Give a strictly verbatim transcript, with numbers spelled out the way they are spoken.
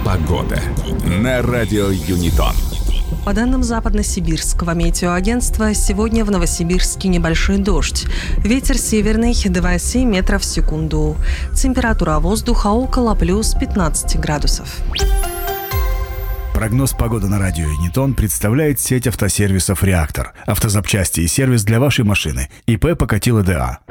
Погода на радио Юнитон. По данным Западно-Сибирского метеоагентства, сегодня в Новосибирске небольшой дождь. Ветер северный два целых семь метров в секунду. Температура воздуха около плюс пятнадцать градусов. Прогноз погоды на радио Юнитон представляет сеть автосервисов «Реактор». Автозапчасти и сервис для вашей машины. ИП Покатило ДА.